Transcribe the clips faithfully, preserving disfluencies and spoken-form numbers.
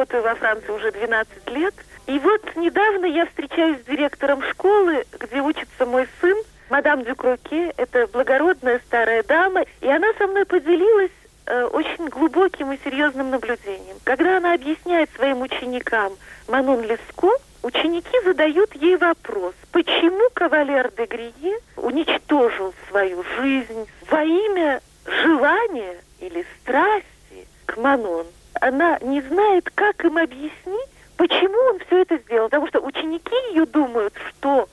работаю во Франции уже двенадцать лет. И вот недавно я встречаюсь с директором школы, где учится мой сын, мадам Дюкроке. Это благородная старая дама. И она со мной поделилась э, очень глубоким и серьезным наблюдением. Когда она объясняет своим ученикам Манон Леско, ученики задают ей вопрос, почему кавалер де Грие уничтожил свою жизнь во имя желания или страсти к Манон. Она не знает, как им объяснить, почему он все это сделал. Потому что ученики ее думают, что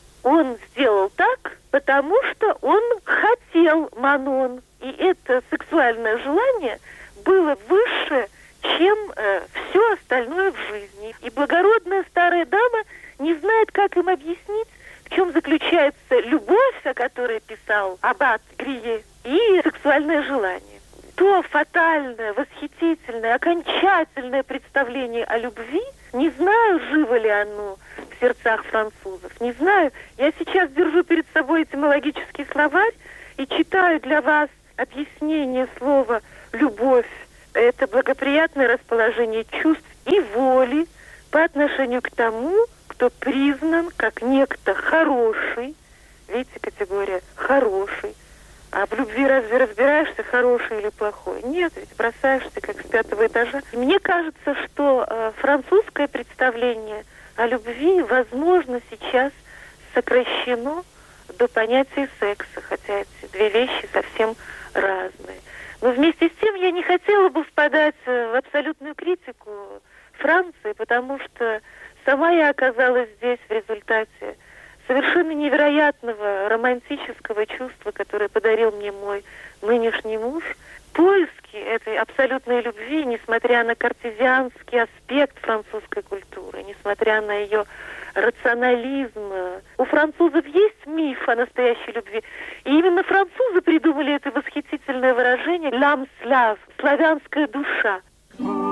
он сделал так, потому что он хотел Манон. И это сексуальное желание было выше, чем э, все остальное в жизни. И благородная старая дама не знает, как им объяснить, в чем заключается любовь, о которой писал аббат Грие, и сексуальное желание. То фатальное, восхитительное, окончательное представление о любви, не знаю, живо ли оно в сердцах французов, не знаю. Я сейчас держу перед собой этимологический словарь и читаю для вас объяснение слова «любовь». Это благоприятное расположение чувств и воли по отношению к тому, кто признан как некто хороший. Видите, категория «хороший». А в любви разве разбираешься, хороший или плохой? Нет, ведь бросаешься как с пятого этажа. Мне кажется, что э, французское представление о любви, возможно, сейчас сокращено до понятия секса, хотя эти две вещи совсем разные. Но вместе с тем я не хотела бы впадать в абсолютную критику Франции, потому что сама я оказалась здесь в результате совершенно невероятного романтического чувства, которое подарил мне мой нынешний муж. Поиски этой абсолютной любви, несмотря на картезианский аспект французской культуры, несмотря на ее рационализм. У французов есть миф о настоящей любви. И именно французы придумали это восхитительное выражение «l'âme slave» — «славянская душа».